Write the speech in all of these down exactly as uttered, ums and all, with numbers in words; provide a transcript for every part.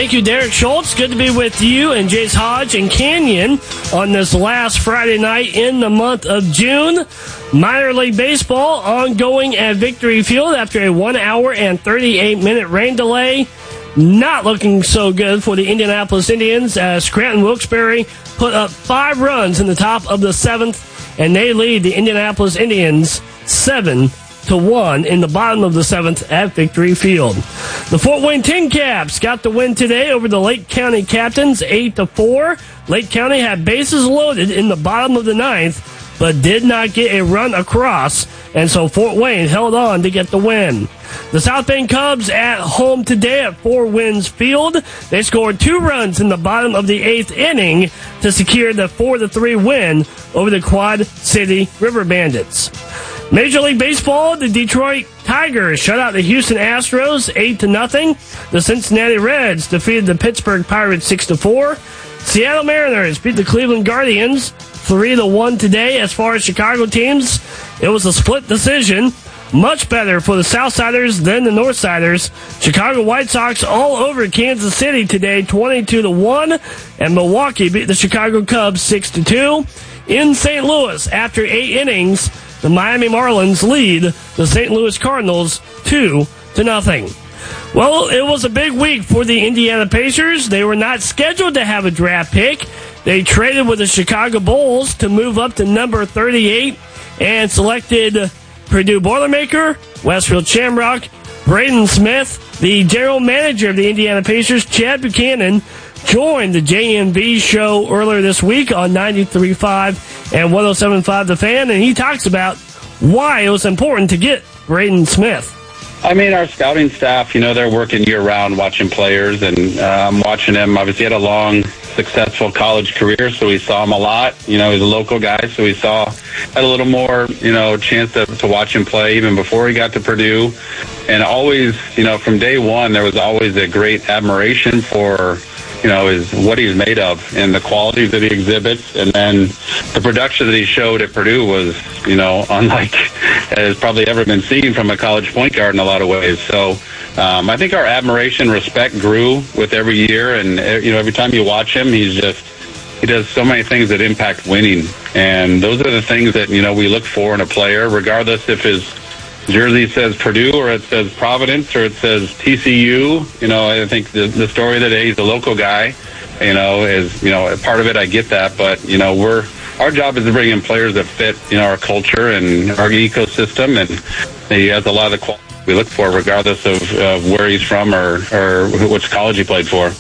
Thank you, Derek Schultz. Good to be with you and Jace Hodge and Canyon on this last Friday night in the month of June. Minor League Baseball ongoing at Victory Field after a one hour and thirty-eight minute rain delay. Not looking so good for the Indianapolis Indians as Scranton Wilkes-Barre put up five runs in the top of the seventh, and they lead the Indianapolis Indians seven to one in the bottom of the seventh at Victory Field. The Fort Wayne Tin Caps got the win today over the Lake County Captains eight to four. Lake County had bases loaded in the bottom of the ninth, but did not get a run across, and so Fort Wayne held on to get the win. The South Bend Cubs at home today at Four Winds Field. They scored two runs in the bottom of the eighth inning to secure the four to three win over the Quad City River Bandits. Major League Baseball, the Detroit Tigers shut out the Houston Astros eight to nothing. The Cincinnati Reds defeated the Pittsburgh Pirates six to four. Seattle Mariners beat the Cleveland Guardians three to one today. As far as Chicago teams, it was a split decision. Much better for the Southsiders than the Northsiders. Chicago White Sox all over Kansas City today, twenty-two to one, and Milwaukee beat the Chicago Cubs six to two. In Saint Louis, after eight innings, the Miami Marlins lead the Saint Louis Cardinals two to nothing. Well, it was a big week for the Indiana Pacers. They were not scheduled to have a draft pick. They traded with the Chicago Bulls to move up to number thirty-eight and selected Purdue Boilermaker, Westfield Shamrock, Braden Smith. The general manager of the Indiana Pacers, Chad Buchanan, joined the J M V show earlier this week on ninety-three point five and one oh seven point five The Fan, and he talks about why it was important to get Braden Smith. I mean, our scouting staff, you know, they're working year-round watching players, and uh, I'm watching him. Obviously, he had a long, successful college career, so we saw him a lot. You know, he's a local guy, so we saw, had a little more, you know, chance to, to watch him play even before he got to Purdue. And always, you know, from day one, there was always a great admiration for, you know, is what he's made of and the qualities that he exhibits. And then the production that he showed at Purdue was, you know, unlike has probably ever been seen from a college point guard in a lot of ways. So um, I think our admiration, respect grew with every year. And, you know, every time you watch him, he's just, he does so many things that impact winning. And those are the things that, you know, we look for in a player, regardless if his jersey says Purdue or it says Providence or it says T C U. You know, I think the, the story that he's a local guy, you know, is, you know, part of it. I get that. But, you know, we're, our job is to bring in players that fit, you know, our culture and our ecosystem. And he has a lot of the quality we look for, regardless of uh, where he's from or, or which college he played for.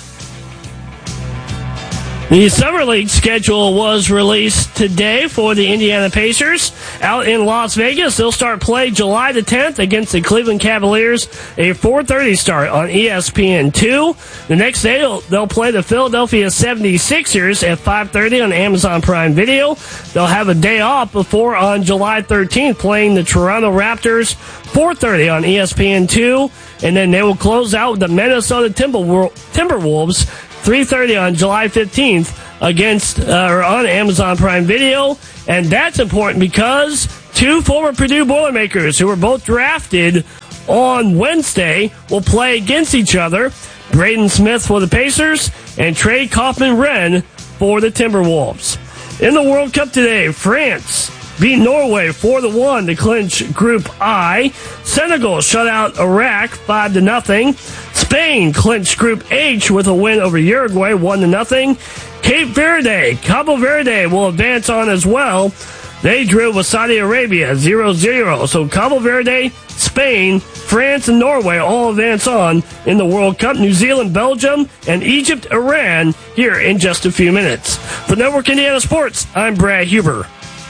The Summer League schedule was released today for the Indiana Pacers. Out in Las Vegas, they'll start play July the tenth against the Cleveland Cavaliers, a four thirty start on E S P N two. The next day, they'll, they'll play the Philadelphia seventy-sixers at five thirty on Amazon Prime Video. They'll have a day off before on July thirteenth playing the Toronto Raptors, four thirty on E S P N two. And then they will close out with the Minnesota Timberwolves, three thirty on July fifteenth against uh, or on Amazon Prime Video. And that's important because two former Purdue Boilermakers who were both drafted on Wednesday will play against each other. Braden Smith for the Pacers and Trey Kaufman-Renn for the Timberwolves. In the World Cup today, France beat Norway four to one to clinch Group I. Senegal shut out Iraq five to nothing. Spain clinched Group H with a win over Uruguay one to nothing. Cape Verde, Cabo Verde will advance on as well. They drew with Saudi Arabia zero zero. So Cabo Verde, Spain, France, and Norway all advance on in the World Cup. New Zealand, Belgium, and Egypt, Iran here in just a few minutes. For Network Indiana Sports, I'm Brad Huber.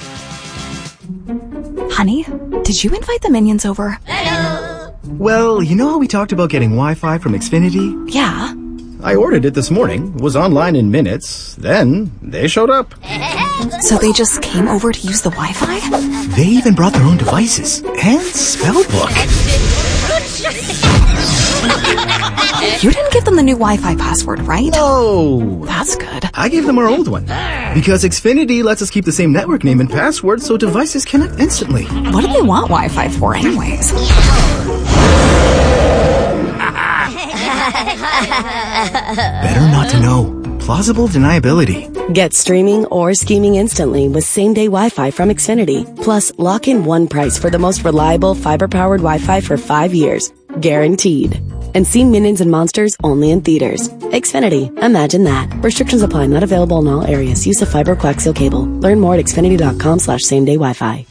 Honey, did you invite the minions over? Hello. Well, you know how we talked about getting Wi-Fi from Xfinity? Yeah. I ordered it this morning, was online in minutes, then they showed up. So they just came over to use the Wi-Fi? They even brought their own devices and spell book. You didn't give them the new Wi-Fi password, right? No. That's good. I gave them our old one. Because Xfinity lets us keep the same network name and password so devices connect instantly. What do they want Wi-Fi for anyways? Better not to know. Plausible deniability. Get streaming or scheming instantly with same-day Wi-Fi from Xfinity. Plus, lock in one price for the most reliable fiber-powered Wi-Fi for five years. Guaranteed. And see Minions and Monsters only in theaters. Xfinity. Imagine that. Restrictions apply. Not available in all areas. Use of fiber coaxial cable. Learn more at xfinity.com slash same-day Wi-Fi.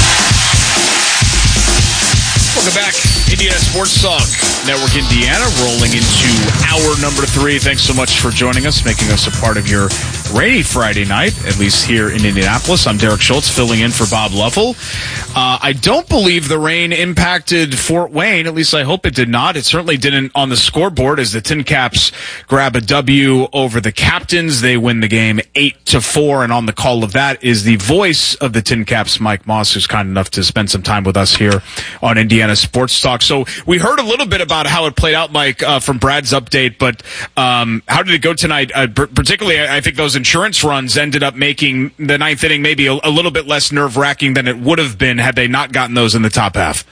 Welcome back. Indiana Sports Talk Network Indiana rolling into hour number three. Thanks so much for joining us, making us a part of your rainy Friday night, at least here in Indianapolis. I'm Derek Schultz, filling in for Bob Luffel. Uh, I don't believe the rain impacted Fort Wayne. At least I hope it did not. It certainly didn't on the scoreboard as the Tin Caps grab a W over the Captains. They win the game eight to four, and on the call of that is the voice of the Tin Caps, Mike Moss, who's kind enough to spend some time with us here on Indiana Sports Talk. So we heard a little bit about how it played out, Mike, uh, from Brad's update, but um, how did it go tonight? Uh, particularly, I think those insurance runs ended up making the ninth inning maybe a, a little bit less nerve-wracking than it would have been had they not gotten those in the top half.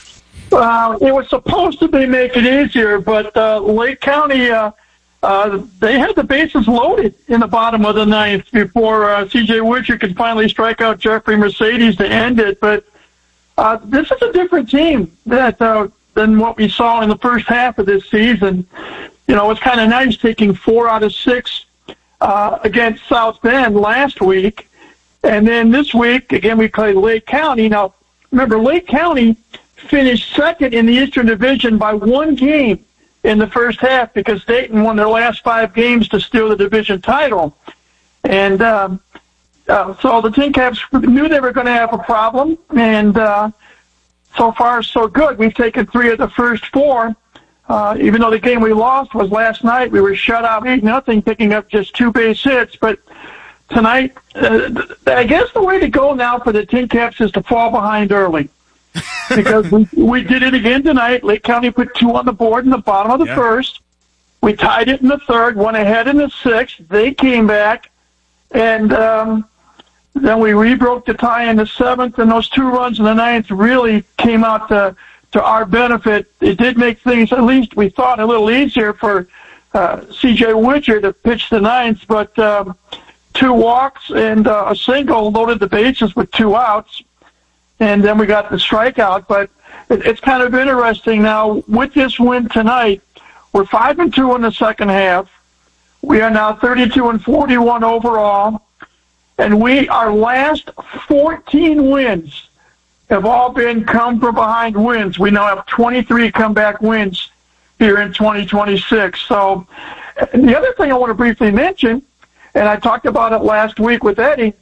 Well, it was supposed to be make it easier, but uh, Lake County, uh, uh, they had the bases loaded in the bottom of the ninth before uh, C J Witcher could finally strike out Jeffrey Mercedes to end it. But uh, this is a different team that uh, than what we saw in the first half of this season. You know, it's kind of nice taking four out of six uh, against South Bend last week. And then this week, again, we played Lake County. Now, remember, Lake County finished second in the Eastern Division by one game in the first half because Dayton won their last five games to steal the division title. And um, uh, so the Tin Caps knew they were going to have a problem, and uh, so far so good. We've taken three of the first four. Uh, even though the game we lost was last night, we were shut out eight nothing, picking up just two base hits. But tonight, uh, I guess the way to go now for the Tin Caps is to fall behind early. Because we, we did it again tonight. Lake County put two on the board in the bottom of the yeah. first. We tied it in the third, went ahead in the sixth. They came back, and um, then we rebroke the tie in the seventh, and those two runs in the ninth really came out to, to our benefit. It did make things, at least we thought, a little easier for uh, C J Witcher to pitch the ninth, but um, two walks and uh, a single loaded the bases with two outs. And then we got the strikeout, but it, it's kind of interesting now. With this win tonight, we're five and two in the second half. We are now thirty-two and forty-one overall, and we our last fourteen wins have all been come from behind wins. We now have twenty-three comeback wins here in twenty twenty-six. So, and the other thing I want to briefly mention, and I talked about it last week with Eddie.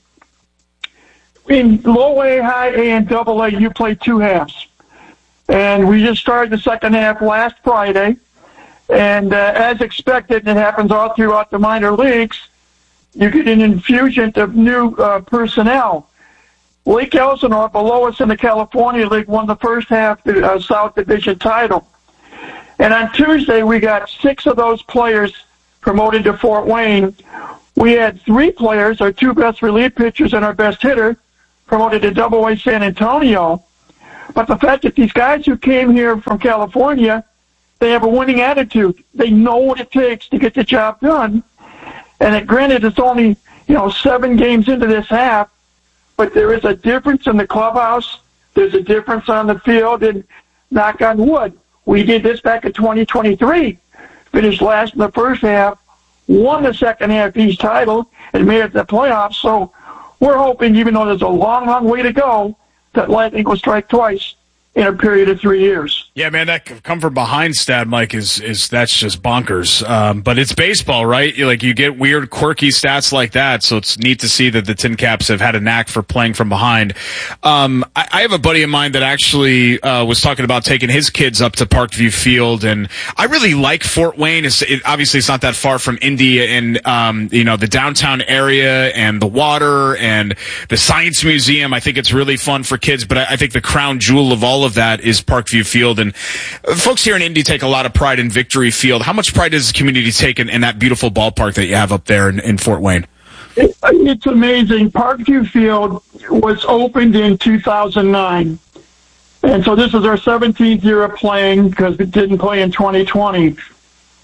In low A, high A, and double A, you play two halves. And we just started the second half last Friday. And uh, as expected, and it happens all throughout the minor leagues, you get an infusion of new uh, personnel. Lake Elsinore, below us in the California League, won the first half uh, South Division title. And on Tuesday, we got six of those players promoted to Fort Wayne. We had three players, our two best relief pitchers and our best hitter, promoted to Double A San Antonio. But the fact that these guys who came here from California, they have a winning attitude. They know what it takes to get the job done. And it, granted, it's only, you know, seven games into this half, but there is a difference in the clubhouse. There's a difference on the field, and knock on wood, we did this back in twenty twenty-three, finished last in the first half, won the second half East title, and made it to the playoffs. So we're hoping, even though there's a long, long way to go, that Lightning will strike twice in a period of three years. Yeah, man, that come from behind stat, Mike, is is that's just bonkers. Um, but it's baseball, right? You, like you get weird, quirky stats like that, so it's neat to see that the Tin Caps have had a knack for playing from behind. Um, I, I have a buddy of mine that actually uh, was talking about taking his kids up to Parkview Field, and I really like Fort Wayne. It's, it, obviously, it's not that far from Indy, and um, you know the downtown area and the water and the Science Museum. I think it's really fun for kids, but I, I think the crown jewel of all of that is Parkview Field, and folks here in Indy take a lot of pride in Victory Field. How much pride does the community take in, in that beautiful ballpark that you have up there in, in Fort Wayne? It, it's amazing. Parkview Field was opened in two thousand nine, and so this is our seventeenth year of playing because we didn't play in twenty twenty.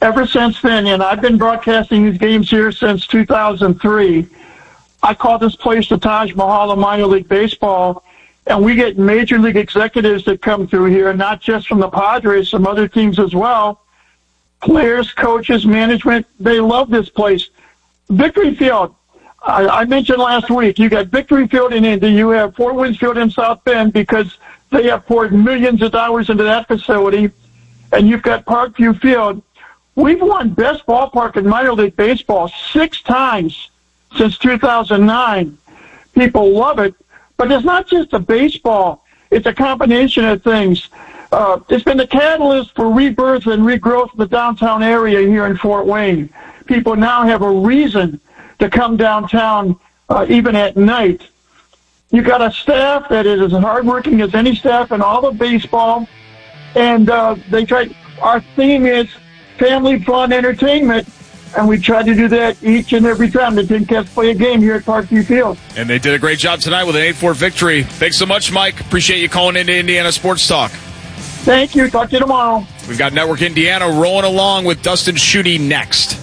ever since then, and I've been broadcasting these games here since two thousand three, I call this place the Taj Mahal of minor league baseball, and we get major league executives that come through here, not just from the Padres, some other teams as well. Players, coaches, management, they love this place. Victory Field, I, I mentioned last week, you got Victory Field in Indy, you have Fort Wayne Field in South Bend because they have poured millions of dollars into that facility, and you've got Parkview Field. We've won best ballpark in minor league baseball six times since two thousand nine. People love it, but it's not just a baseball. It's a combination of things. Uh, it's been the catalyst for rebirth and regrowth of the downtown area here in Fort Wayne. People now have a reason to come downtown, uh, even at night. You got a staff that is as hardworking as any staff in all of baseball, and uh, they try. Our theme is family fun entertainment, and we try to do that each and every time the Tin Cats play a game here at Parkview Field. And they did a great job tonight with an eight four victory. Thanks so much, Mike. Appreciate you calling into Indiana Sports Talk. Thank you. Talk to you tomorrow. We've got Network Indiana rolling along with Dustin Schutte next.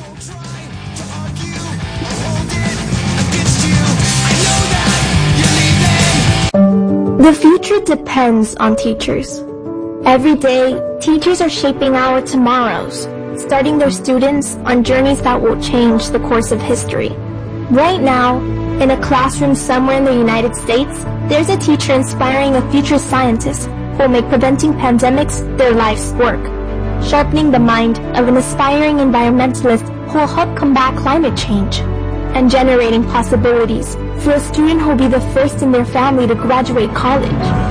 The future depends on teachers. Every day, teachers are shaping our tomorrows, starting their students on journeys that will change the course of history. Right now, in a classroom somewhere in the United States, there's a teacher inspiring a future scientist who will make preventing pandemics their life's work, sharpening the mind of an aspiring environmentalist who will help combat climate change, and generating possibilities for a student who will be the first in their family to graduate college.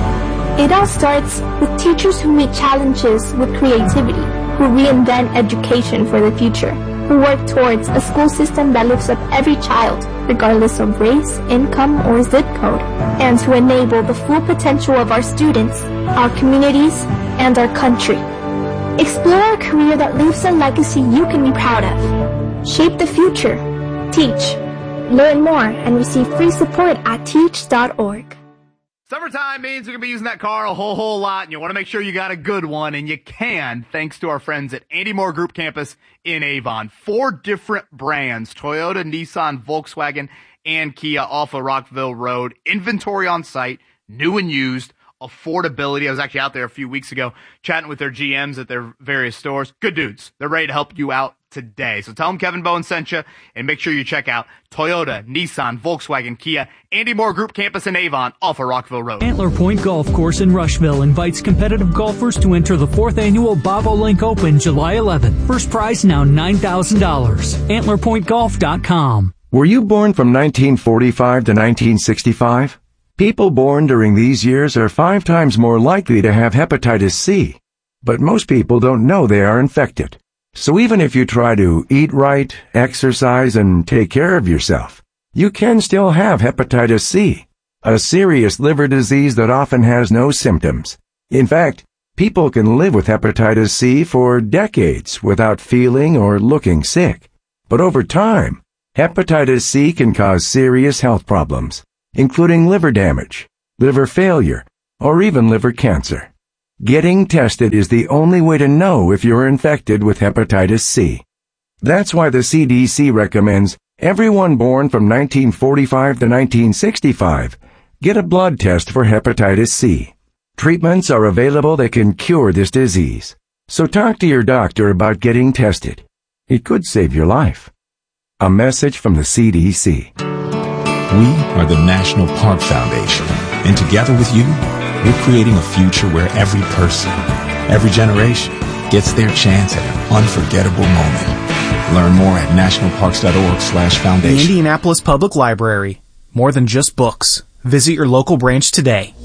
It all starts with teachers who meet challenges with creativity, who reinvent education for the future, who work towards a school system that lifts up every child, regardless of race, income, or zip code, and to enable the full potential of our students, our communities, and our country. Explore a career that leaves a legacy you can be proud of. Shape the future. Teach. Learn more and receive free support at teach dot org. Summertime means we're going to be using that car a whole, whole lot, and you want to make sure you got a good one, and you can thanks to our friends at Andy Moore Group Campus in Avon. Four different brands, Toyota, Nissan, Volkswagen, and Kia off of Rockville Road. Inventory on site, new and used, affordability. I was actually out there a few weeks ago chatting with their G Ms at their various stores. Good dudes. They're ready to help you out today. So tell them Kevin Bowen sent you, and make sure you check out Toyota, Nissan, Volkswagen, Kia, Andy Moore Group Campus in Avon off of Rockville Road. Antler Point Golf Course in Rushville invites competitive golfers to enter the fourth annual Bob O'Link Open July eleventh. First prize now nine thousand dollars. antler point golf dot com. Were you born from nineteen forty-five to nineteen sixty-five? People born during these years are five times more likely to have hepatitis C. But most people don't know they are infected. So even if you try to eat right, exercise, and take care of yourself, you can still have hepatitis C, a serious liver disease that often has no symptoms. In fact, people can live with hepatitis C for decades without feeling or looking sick. But over time, hepatitis C can cause serious health problems, including liver damage, liver failure, or even liver cancer. Getting tested is the only way to know if you're infected with hepatitis C. That's why the C D C recommends everyone born from nineteen forty-five to nineteen sixty-five get a blood test for hepatitis C. Treatments are available that can cure this disease. So talk to your doctor about getting tested. It could save your life. A message from the C D C. We are the National Park Foundation, and together with you, we're creating a future where every person, every generation, gets their chance at an unforgettable moment. Learn more at national parks dot org slash foundation. The Indianapolis Public Library. More than just books. Visit your local branch today.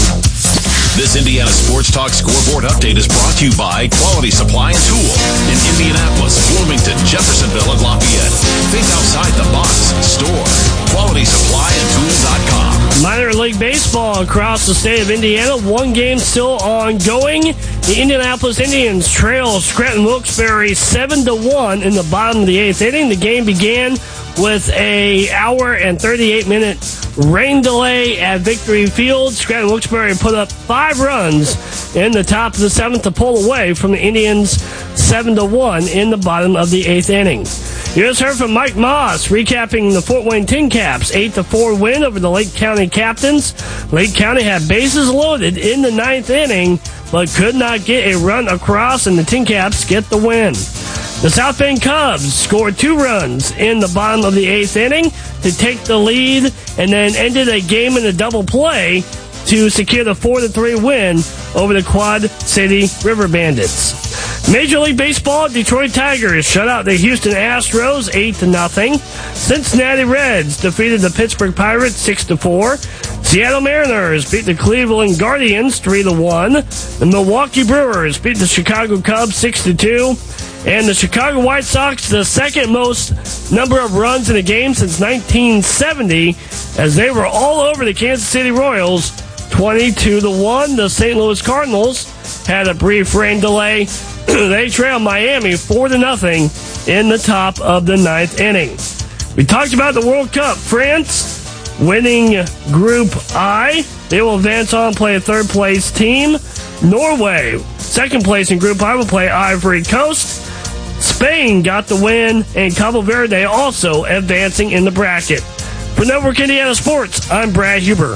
This Indiana Sports Talk Scoreboard Update is brought to you by Quality Supply and Tool in Indianapolis, Bloomington, Jeffersonville, and Lafayette. Think outside the box. Store quality supply and tool dot com. Minor League Baseball across the state of Indiana. One game still ongoing. The Indianapolis Indians trail Scranton Wilkes-Barre seven to one in the bottom of the eighth inning. The game began with a hour and thirty-eight minute rain delay at Victory Field. Scranton Wilkes-Barre put up five runs in the top of the seventh to pull away from the Indians seven to one in the bottom of the eighth inning. You just heard from Mike Moss recapping the Fort Wayne Tin Caps eight to four win over the Lake County Captains. Lake County had bases loaded in the ninth inning, but could not get a run across, and the Tin Caps get the win. The South Bend Cubs scored two runs in the bottom of the eighth inning to take the lead, and then ended a game in a double play to secure the four to three win over the Quad City River Bandits. Major League Baseball, Detroit Tigers shut out the Houston Astros eight to nothing. Cincinnati Reds defeated the Pittsburgh Pirates six to four. Seattle Mariners beat the Cleveland Guardians three to one. The Milwaukee Brewers beat the Chicago Cubs six to two. And the Chicago White Sox, the second most number of runs in a game since nineteen seventy, as they were all over the Kansas City Royals twenty-two to one. The Saint Louis Cardinals had a brief rain delay. They trailed Miami four to nothing in the top of the ninth inning. We talked about the World Cup. France winning Group I. They will advance on and play a third place team. Norway, second place in Group I, will play Ivory Coast. Spain got the win, and Cabo Verde also advancing in the bracket. For Network Indiana Sports, I'm Brad Huber.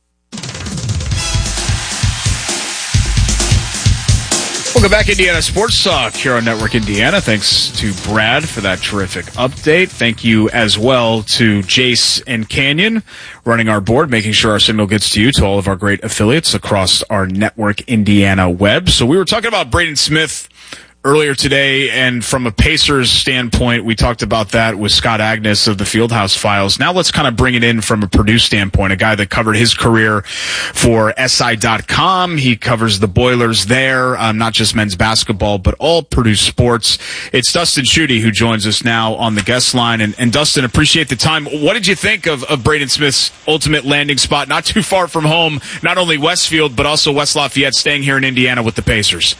Welcome back, Indiana Sports Talk here on Network Indiana. Thanks to Brad for that terrific update. Thank you as well to Jace and Canyon running our board, making sure our signal gets to you, to all of our great affiliates across our Network Indiana web. So we were talking about Braden Smith earlier today, and from a Pacers standpoint, we talked about that with Scott Agnes of the Fieldhouse Files. Now let's kind of bring it in from a Purdue standpoint, a guy that covered his career for S I dot com. He covers the Boilers there, um, not just men's basketball, but all Purdue sports. It's Dustin Schutte who joins us now on the guest line. And, and Dustin, appreciate the time. What did you think of, of Braden Smith's ultimate landing spot, not too far from home, not only Westfield, but also West Lafayette, staying here in Indiana with the Pacers?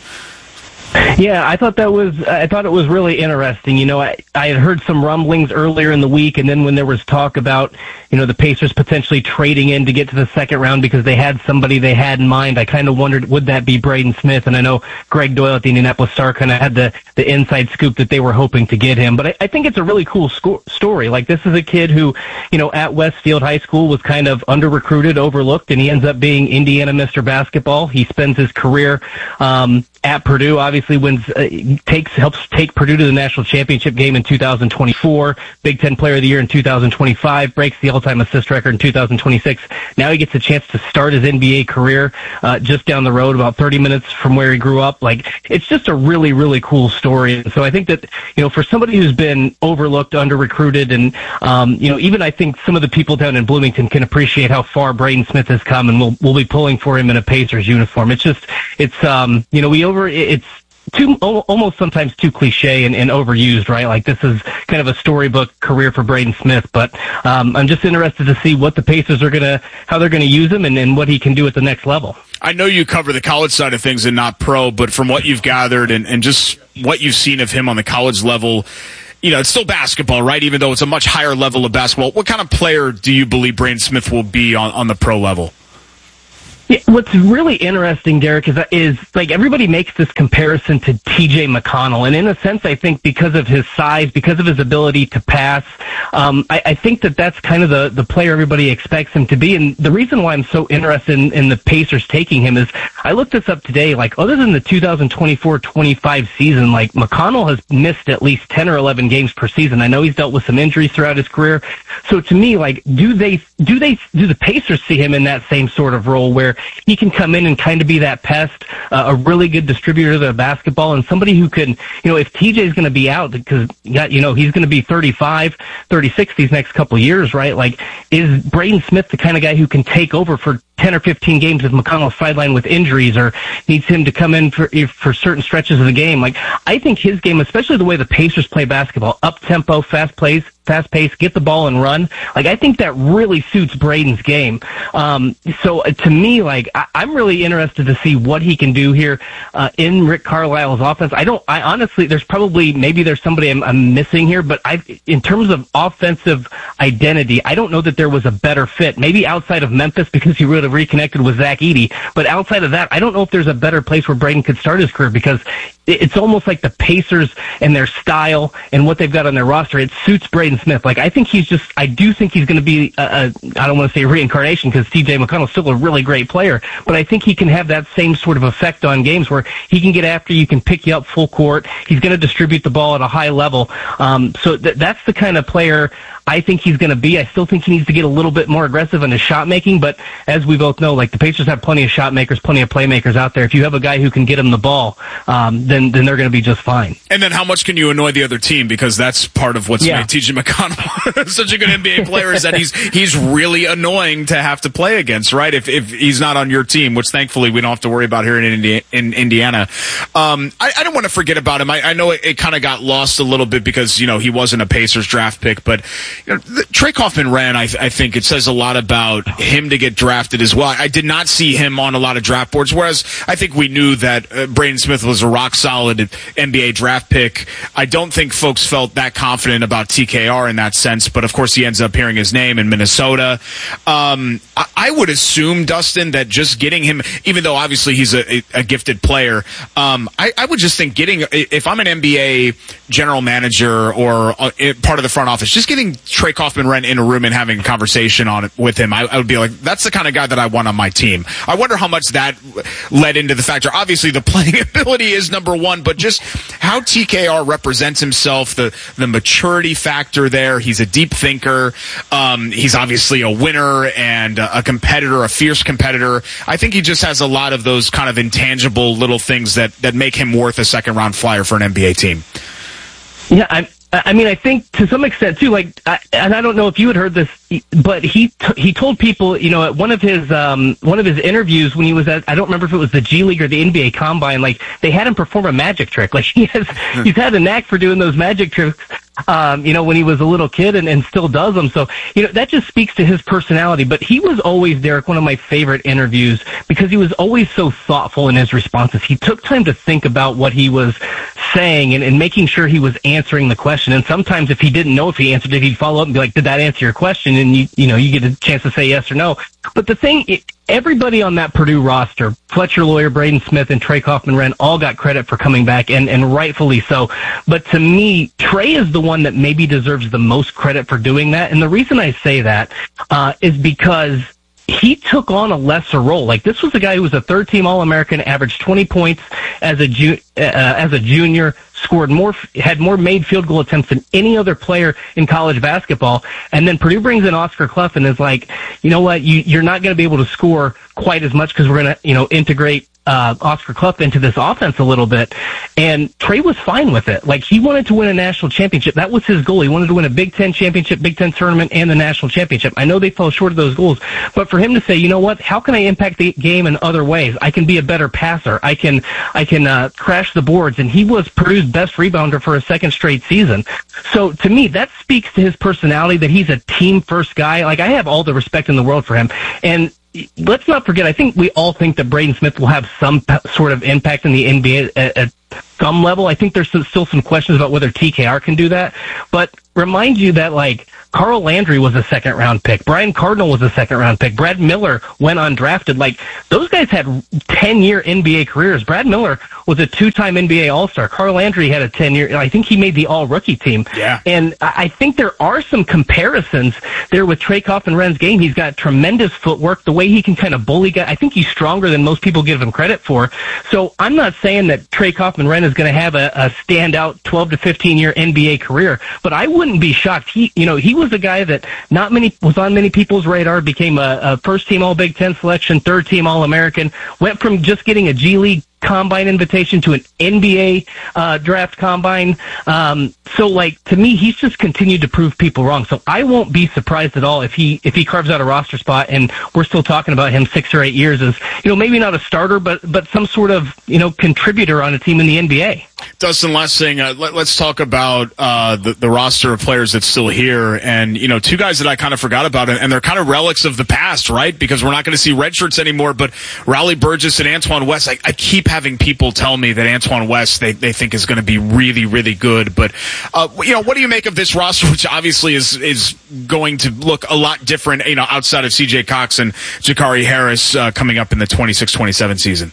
Yeah, I thought that was, I thought it was really interesting. You know, I, I had heard some rumblings earlier in the week, and then when there was talk about, you know, the Pacers potentially trading in to get to the second round because they had somebody they had in mind, I kind of wondered, would that be Braden Smith? And I know Greg Doyle at the Indianapolis Star kind of had the, the inside scoop that they were hoping to get him. But I, I think it's a really cool sco- story. Like, this is a kid who, you know, at Westfield High School was kind of under-recruited, overlooked, and he ends up being Indiana Mister Basketball. He spends his career, um, at Purdue, obviously wins, uh, takes, helps take Purdue to the national championship game in two thousand twenty-four, Big Ten Player of the Year in two thousand twenty-five, breaks the all-time assist record in two thousand twenty-six. Now he gets a chance to start his N B A career, uh, just down the road, about thirty minutes from where he grew up. Like, it's just a really, really cool story. And so I think that, you know, for somebody who's been overlooked, under-recruited, and, um, you know, even I think some of the people down in Bloomington can appreciate how far Braden Smith has come, and we'll, we'll be pulling for him in a Pacers uniform. It's just, it's, um, you know, we over, it's too, almost sometimes too cliche and, and overused, right? Like, this is kind of a storybook career for Braden Smith, but um, I'm just interested to see what the Pacers are going to, how they're going to use him, and, and what he can do at the next level. I know you cover the college side of things and not pro, but from what you've gathered and, and just what you've seen of him on the college level, you know, it's still basketball, right? Even though it's a much higher level of basketball. What kind of player do you believe Braden Smith will be on, on the pro level? Yeah, what's really interesting, Derek, is, is like everybody makes this comparison to T J McConnell, and in a sense, I think because of his size, because of his ability to pass, um, I, I think that that's kind of the, the player everybody expects him to be. And the reason why I'm so interested in, in the Pacers taking him is I looked this up today. Like, other than the two thousand twenty-four twenty-five season, like, McConnell has missed at least ten or eleven games per season. I know he's dealt with some injuries throughout his career. So to me, like, do they do they do the Pacers see him in that same sort of role where he can come in and kind of be that pest, uh, a really good distributor of the basketball, and somebody who can, you know, if T J's going to be out, because, you know, he's going to be thirty-five, thirty-six these next couple of years, right? Like, is Braden Smith the kind of guy who can take over for ten or fifteen games if McConnell's sidelined with injuries or needs him to come in for for certain stretches of the game. Like, I think his game, especially the way the Pacers play basketball, up-tempo, fast plays, fast pace, get the ball and run. Like, I think that really suits Braden's game. Um, so uh, to me, like, I, I'm really interested to see what he can do here uh, in Rick Carlisle's offense. I don't, I honestly, there's probably, maybe there's somebody I'm, I'm missing here, but I, in terms of offensive identity, I don't know that there was a better fit. Maybe outside of Memphis because he really reconnected with Zach Edey, but outside of that, I don't know if there's a better place where Braden could start his career because it's almost like the Pacers and their style and what they've got on their roster, it suits Braden Smith. Like, I think he's just, I do think he's going to be, a, a, I don't want to say reincarnation because T J McConnell's still a really great player, but I think he can have that same sort of effect on games where he can get after you, can pick you up full court. He's going to distribute the ball at a high level. Um, so th- that's the kind of player I think he's going to be. I still think he needs to get a little bit more aggressive in his shot making, but as we both know, like, the Pacers have plenty of shot makers, plenty of playmakers out there. If you have a guy who can get him the ball, um, then then they're going to be just fine. And then how much can you annoy the other team? Because that's part of what's yeah. made T J McConnell such a good N B A player is that he's he's really annoying to have to play against, right? If if he's not on your team, which thankfully we don't have to worry about here in Indi- in Indiana. Um, I, I don't want to forget about him. I, I know it, it kind of got lost a little bit because, you know, he wasn't a Pacers draft pick, but you know, the, Trey Kaufman-Renn, I, I think it says a lot about him to get drafted as well. I did not see him on a lot of draft boards, whereas I think we knew that uh, Braden Smith was a rock-solid N B A draft pick. I don't think folks felt that confident about T K R in that sense, but of course he ends up hearing his name in Minnesota. Um, I, I would assume, Dustin, that just getting him, even though obviously he's a, a gifted player, um, I, I would just think getting, if I'm an N B A general manager or uh, part of the front office, just getting Trey Kaufman-Renn in a room and having a conversation on it with him, I, I would be like, that's the kind of guy that I want on my team. I wonder how much that led into the factor. Obviously, the playing ability is number one, but just how T K R represents himself, the the maturity factor there. He's a deep thinker. Um, he's obviously a winner and a competitor, a fierce competitor. I think he just has a lot of those kind of intangible little things that, that make him worth a second-round flyer for an N B A team. Yeah, I'm I mean, I think to some extent too, like, I, and I don't know if you had heard this, but he t- he told people, you know, at one of his um one of his interviews when he was at, I don't remember if it was the G League or the N B A Combine, like, they had him perform a magic trick. Like, he has he's had a knack for doing those magic tricks. Um, you know, when he was a little kid and, and still does them. So, you know, that just speaks to his personality. But he was always, Derek, one of my favorite interviews because he was always so thoughtful in his responses. He took time to think about what he was saying and, and making sure he was answering the question. And sometimes if he didn't know if he answered it, he'd follow up and be like, did that answer your question? And you, you know, you get a chance to say yes or no. But the thing, it, everybody on that Purdue roster, Fletcher Lawyer, Braden Smith, and Trey Kaufman-Renn, all got credit for coming back, and, and rightfully so. But to me, Trey is the one that maybe deserves the most credit for doing that. And the reason I say that uh, is because he took on a lesser role. Like, this was a guy who was a third-team All-American, averaged twenty points as a ju- uh, as a junior, scored more, had more made field goal attempts than any other player in college basketball. And then Purdue brings in Oscar Clough and is like, you know what, you, you're not going to be able to score quite as much because we're going to, you know, integrate Uh, Oscar Clough into this offense a little bit, and Trey was fine with it. Like, he wanted to win a national championship. That was his goal. He wanted to win a Big Ten championship, Big Ten tournament, and the national championship. I know they fell short of those goals, but for him to say, you know what, how can I impact the game in other ways? I can be a better passer. I can, I can uh, crash the boards, and he was Purdue's best rebounder for a second straight season. So to me, that speaks to his personality, that he's a team-first guy. Like, I have all the respect in the world for him, and let's not forget, I think we all think that Braden Smith will have some sort of impact in the N B A at, at some level. I think there's some, still some questions about whether T K R can do that. But remind you that, like, Carl Landry was a second-round pick. Brian Cardinal was a second-round pick. Brad Miller went undrafted. Like, those guys had ten-year N B A careers. Brad Miller was a two-time N B A All-Star. Carl Landry had a ten-year. I think he made the All-Rookie team. Yeah. And I think there are some comparisons there with Trey Kaufman-Renn's game. He's got tremendous footwork. The way he can kind of bully guys. I think he's stronger than most people give him credit for. So I'm not saying that Trey Kaufman-Renn is going to have a, a standout twelve to fifteen-year N B A career, but I wouldn't be shocked. He, you know, he was a guy that not many was on many people's radar, became a, a first-team All-Big Ten selection, third-team All-American, went from just getting a G League combine invitation to an N B A uh, draft combine. Um, so, like, to me, he's just continued to prove people wrong. So I won't be surprised at all if he if he carves out a roster spot and we're still talking about him six or eight years as, you know, maybe not a starter, but but some sort of, you know, contributor on a team in the N B A. Dustin, last thing, uh, let, let's talk about uh, the, the roster of players that's still here. And, you know, two guys that I kind of forgot about, and they're kind of relics of the past, right? Because we're not going to see red shirts anymore. But Raleigh Burgess and Antoine West, I, I keep having people tell me that Antoine West they, they think is going to be really, really good. But, uh, you know, what do you make of this roster, which obviously is is going to look a lot different, you know, outside of C J Cox and Jakari Harris uh, coming up in the twenty-six twenty-seven season?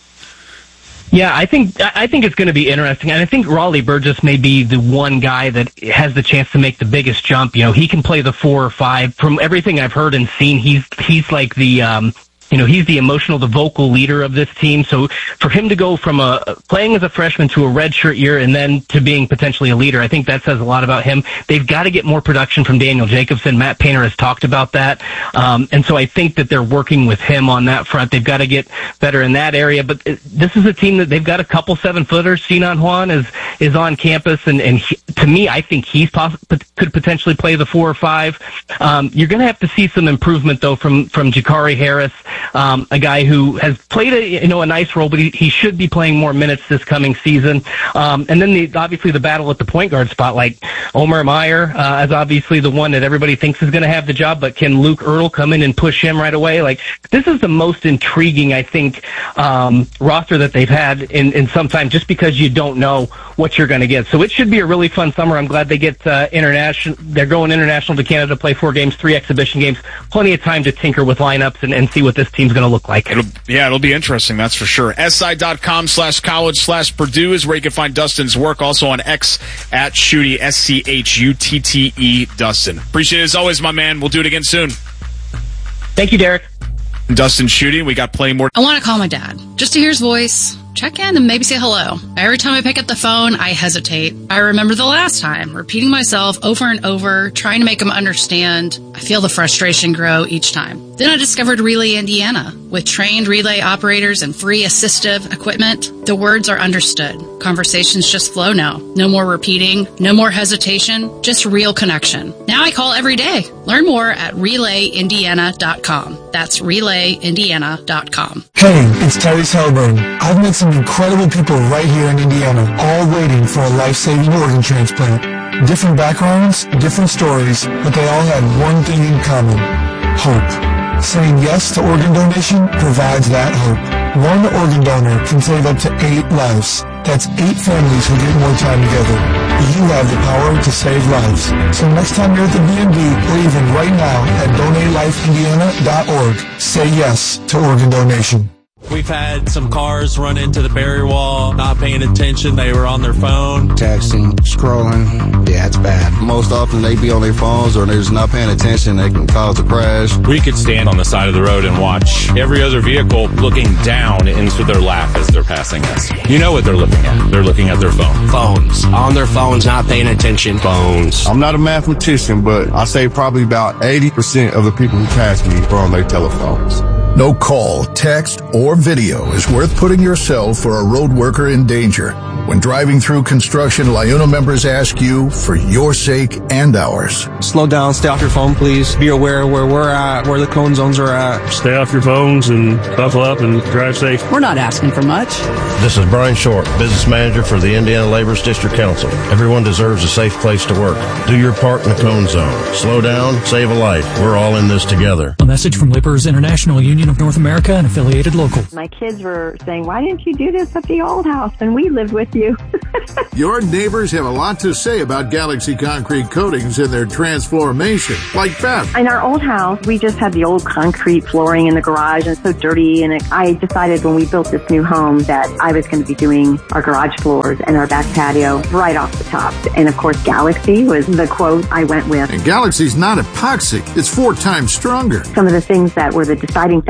Yeah, I think I think it's going to be interesting, and I think Raleigh Burgess may be the one guy that has the chance to make the biggest jump. You know, he can play the four or five. From everything I've heard and seen, he's he's like the um, you know, he's the emotional, the vocal leader of this team. So for him to go from a playing as a freshman to a redshirt year and then to being potentially a leader, I think that says a lot about him. They've got to get more production from Daniel Jacobson. Matt Painter has talked about that. Um, and so I think that they're working with him on that front. They've got to get better in that area. But this is a team that they've got a couple seven-footers. Sinan Juan is, is on campus. And, and he, to me, I think he's poss- could potentially play the four or five. Um, you're going to have to see some improvement, though, from, from Jakari Harris. Um, a guy who has played a you know a nice role, but he, he should be playing more minutes this coming season. Um, and then the, obviously the battle at the point guard spot, like Omar Meyer uh, is obviously the one that everybody thinks is going to have the job, but can Luke Earl come in and push him right away? Like, this is the most intriguing, I think, um, roster that they've had in, in some time, just because you don't know what you're going to get. So it should be a really fun summer. I'm glad they get uh, international. They're going international to Canada to play four games, three exhibition games. Plenty of time to tinker with lineups and, and see what this team's going to look like. It'll, yeah, it'll be interesting, that's for sure. si.com slash college slash Purdue is where you can find Dustin's work. Also on X at Schutte, S C H U T T E, Dustin. Appreciate it as always, my man. We'll do it again soon. Thank you, Derek. Dustin Schutte, we got plenty more. I want to call my dad just to hear his voice, check in, and maybe say hello. Every time I pick up the phone, I hesitate. I remember the last time, repeating myself over and over, trying to make him understand. I feel the frustration grow each time. Then I discovered Relay Indiana. With trained relay operators and free assistive equipment, the words are understood. Conversations just flow now. No more repeating, no more hesitation, just real connection. Now I call every day. Learn more at relay indiana dot com. That's relay indiana dot com. Hey, it's Tyrese Haliburton. I've met some incredible people right here in Indiana, all waiting for a life-saving organ transplant. Different backgrounds, different stories, but they all had one thing in common: hope. Saying yes to organ donation provides that hope. One organ donor can save up to eight lives. That's eight families who get more time together. You have the power to save lives. So next time you're at the B and B, or even right now at donate life indiana dot org, say yes to organ donation. We've had some cars run into the barrier wall, not paying attention. They were on their phone. Texting, scrolling. Yeah, it's bad. Most often they be on their phones or they're just not paying attention. They can cause a crash. We could stand on the side of the road and watch every other vehicle looking down into their lap as they're passing us. You know what they're looking at. They're looking at their phone. Phones. On their phones, not paying attention. Phones. I'm not a mathematician, but I say probably about eighty percent of the people who pass me are on their telephones. No call, text, or video is worth putting yourself or a road worker in danger. When driving through construction, LIUNA members ask you for your sake and ours. Slow down, stay off your phone, please. Be aware where we're at, where the cone zones are at. Stay off your phones and buckle up and drive safe. We're not asking for much. This is Brian Short, business manager for the Indiana Laborers District Council. Everyone deserves a safe place to work. Do your part in the cone zone. Slow down, save a life. We're all in this together. A message from Laborers International Union of North America and affiliated local. My kids were saying, why didn't you do this at the old house when we lived with you? Your neighbors have a lot to say about Galaxy Concrete Coatings and their transformation, like Beth. In our old house, we just had the old concrete flooring in the garage and so dirty. And it, I decided when we built this new home that I was going to be doing our garage floors and our back patio right off the top. And of course, Galaxy was the quote I went with. And Galaxy's not epoxy. It's four times stronger. Some of the things that were the deciding factors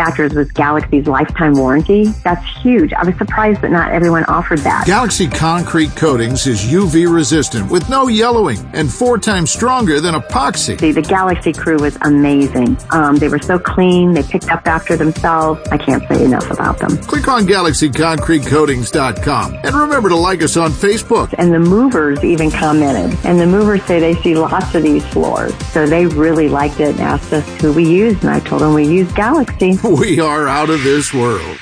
factors was Galaxy's lifetime warranty. That's huge. I was surprised that not everyone offered that. Galaxy Concrete Coatings is U V resistant with no yellowing and four times stronger than epoxy. The, the Galaxy crew was amazing. Um, they were so clean. They picked up after themselves. I can't say enough about them. Click on galaxy concrete coatings dot com and remember to like us on Facebook. And the movers even commented. And the movers say they see lots of these floors. So they really liked it and asked us who we used. And I told them we use Galaxy. We are out of this world.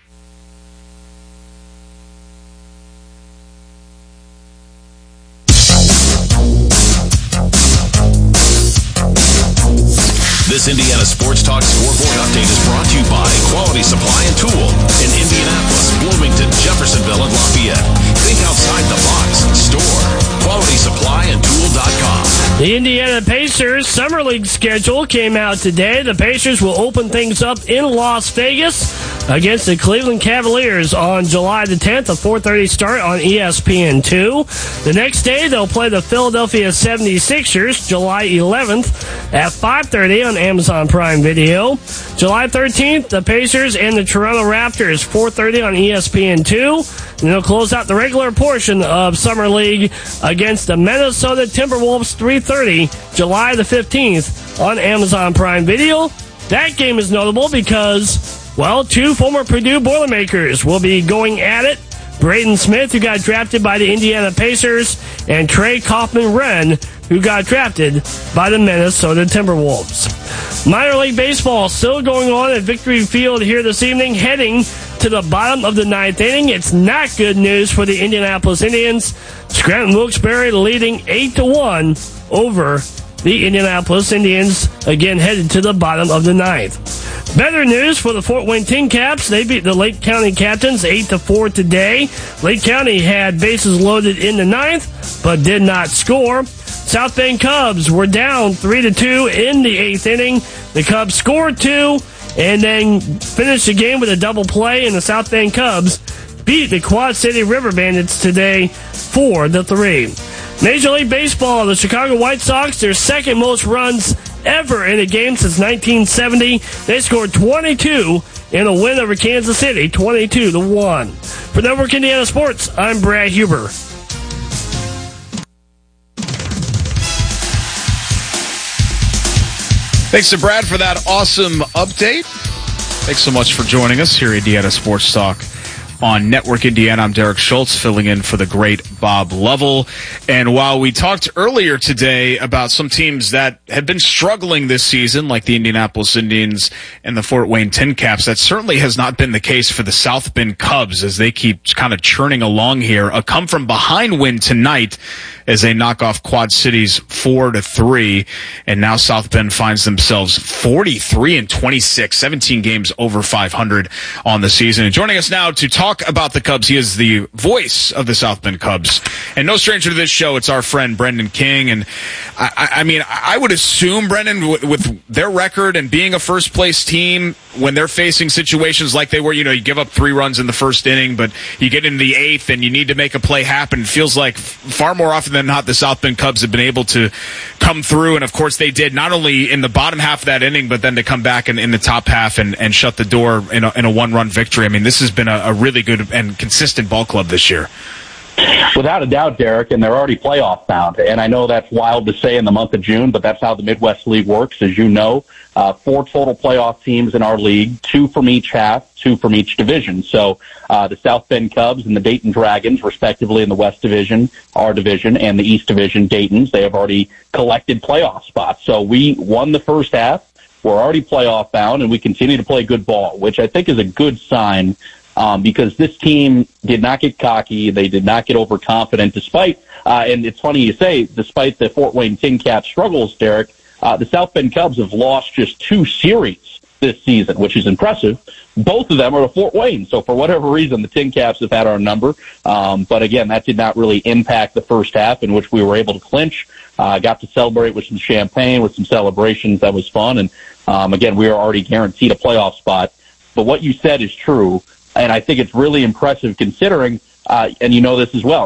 This Indiana Sports Talk Scoreboard Update is brought to you by Quality Supply and Tool in Indianapolis, Bloomington, Jeffersonville, and Lafayette. Think outside the box. Store. Quality Supply and Tool dot com. The Indiana Pacers Summer League schedule came out today. The Pacers will open things up in Las Vegas against the Cleveland Cavaliers on July the tenth, a four thirty start on E S P N two. The next day, they'll play the Philadelphia seventy-sixers July eleventh at five thirty on Amazon Prime Video. July thirteenth, the Pacers and the Toronto Raptors, four thirty on E S P N two. And they'll close out the regular portion of Summer League against the Minnesota Timberwolves, three thirty, July the fifteenth on Amazon Prime Video. That game is notable because, well, two former Purdue Boilermakers will be going at it. Braden Smith, who got drafted by the Indiana Pacers, and Trey Kaufman-Renn, who got drafted by the Minnesota Timberwolves. Minor League Baseball still going on at Victory Field here this evening, heading to the bottom of the ninth inning. It's not good news for the Indianapolis Indians. Scranton Wilkes-Barre leading eight to one over the Indianapolis Indians, again headed to the bottom of the ninth. Better news for the Fort Wayne Tin Caps. They beat the Lake County Captains eight to four today. Lake County had bases loaded in the ninth, but did not score. South Bend Cubs were down three to two in the eighth inning. The Cubs scored two and then finished the game with a double play, and the South Bend Cubs beat the Quad City River Bandits today four to three. Major League Baseball, the Chicago White Sox, their second most runs ever in a game since nineteen seventy. They scored twenty-two in a win over Kansas City, twenty-two to one. For Network Indiana Sports, I'm Brad Huber. Thanks to Brad for that awesome update. Thanks so much for joining us here at Indiana Sports Talk on Network Indiana. I'm Derek Schultz, filling in for the great Bob Lovell. And while we talked earlier today about some teams that have been struggling this season, like the Indianapolis Indians and the Fort Wayne Tin Caps, that certainly has not been the case for the South Bend Cubs as they keep kind of churning along here. A come-from-behind win tonight as they knock off Quad Cities four to three, and now South Bend finds themselves forty-three and twenty-six, seventeen games over five hundred on the season. And joining us now to talk about the Cubs, he is the voice of the South Bend Cubs, and no stranger to this show. It's our friend Brendan King. And I, I mean, I would assume, Brendan, with, with their record and being a first place team, when they're facing situations like they were, you know, you give up three runs in the first inning, but you get into the eighth and you need to make a play happen. It feels like far more often than not the South Bend Cubs have been able to come through, and of course they did, not only in the bottom half of that inning, but then to come back in, in the top half and, and shut the door in a, in a one-run victory. I mean, this has been a, a really good and consistent ball club this year. Without a doubt, Derek, and they're already playoff bound. And I know that's wild to say in the month of June, but that's how the Midwest League works, as you know. Uh, four total playoff teams in our league, two from each half, two from each division. So uh, the South Bend Cubs and the Dayton Dragons, respectively, in the West Division, our division, and the East Division, Dayton's, they have already collected playoff spots. So we won the first half. We're already playoff bound, and we continue to play good ball, which I think is a good sign. Um, because this team did not get cocky. They did not get overconfident despite, uh, and it's funny you say, despite the Fort Wayne Tin Caps struggles, Derek, uh, the South Bend Cubs have lost just two series this season, which is impressive. Both of them are to Fort Wayne. So for whatever reason, the Tin Caps have had our number. Um, but again, that did not really impact the first half in which we were able to clinch. Uh, got to celebrate with some champagne, with some celebrations. That was fun. And, um, again, we are already guaranteed a playoff spot. But what you said is true. And I think it's really impressive considering, uh, and you know this as well,